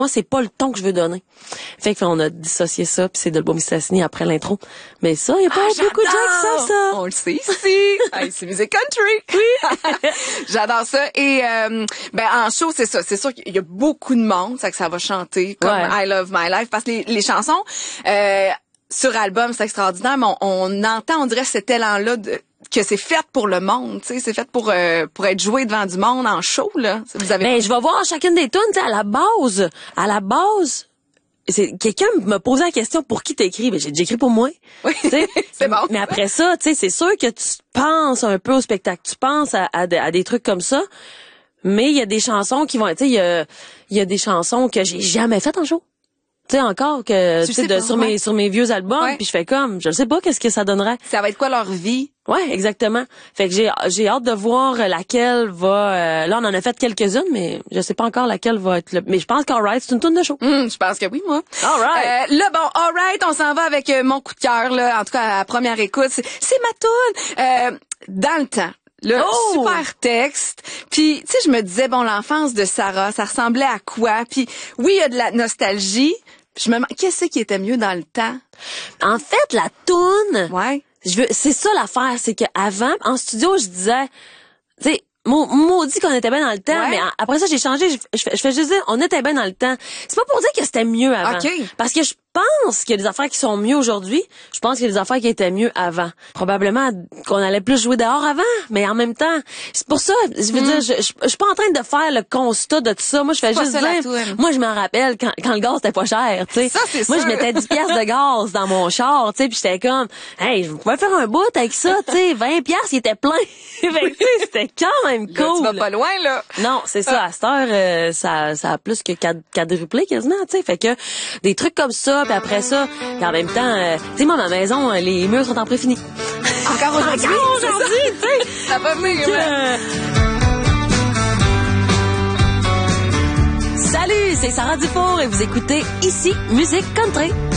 Moi, c'est pas le ton que je veux donner. Fait que on a dissocié ça, puis c'est de l'album Mistassini après l'intro. Mais ça, il y a pas beaucoup de gens qui savent ça. On le sait ici. Hey, c'est musique country. Oui. J'adore ça. Et en show, c'est ça. C'est sûr qu'il y a beaucoup de monde, ça que ça va chanter comme I Love My Life, parce que les chansons sur album, c'est extraordinaire, mais on entend, on dirait cet élan-là que c'est fait pour le monde, tu sais, c'est fait pour être joué devant du monde en show là. Vous avez je vais voir chacune des tunes, tu sais, à la base, c'est quelqu'un me posait la question pour qui t'écris, j'ai écrit pour moi. Oui. C'est bon. Mais après ça, tu sais, c'est sûr que tu penses un peu au spectacle, tu penses à des trucs comme ça. Mais il y a des chansons qui vont, tu sais, il y a des chansons que j'ai jamais faites en show. Tu sais encore que sur mes vieux albums, puis je fais comme je sais pas qu'est-ce que ça donnerait. Ça va être quoi leur vie? Ouais, exactement. Fait que j'ai hâte de voir laquelle va là on en a fait quelques-unes mais je sais pas encore laquelle va être mais je pense qu'Alright c'est une tourne de show. Je pense que oui moi. Alright. Alright, on s'en va avec mon coup de cœur là, en tout cas à la première écoute, c'est ma tourne dans le temps. Super texte. Puis, tu sais, je me disais, l'enfance de Sarah, ça ressemblait à quoi? Puis, oui, il y a de la nostalgie. Puis, je me demande, qu'est-ce qui était mieux dans le temps? En fait, la toune. Ouais. C'est ça l'affaire, c'est qu'avant, en studio, je disais, tu sais, maudit qu'on était bien dans le temps, mais après ça, j'ai changé, je fais juste dire, on était bien dans le temps. C'est pas pour dire que c'était mieux avant. Okay. Parce que je pense qu'il y a des affaires qui sont mieux aujourd'hui. Je pense qu'il y a des affaires qui étaient mieux avant. Probablement qu'on allait plus jouer dehors avant, mais en même temps, c'est pour ça, je veux dire, je suis pas en train de faire le constat de tout ça. Moi, je fais juste dire, moi, je me rappelle quand le gaz était pas cher, tu sais. Ça, c'est moi, sûr. je mettais 10 piastres de gaz dans mon char, tu sais, puis j'étais comme, hey, je pouvais faire un bout avec ça, tu sais, 20 piastres, il était plein. C'était quand même cool. Là, tu vas pas loin, là. Non, c'est ça. À cette heure, ça a plus que quadruplé quasiment, tu sais. Fait que des trucs comme ça, puis après ça, puis en même temps, tu sais, moi, ma maison, les murs sont en préfini. Encore aujourd'hui? Encore aujourd'hui, tu sais. Ça va venir, Salut, c'est Sarah Dufour et vous écoutez ici Musique Country.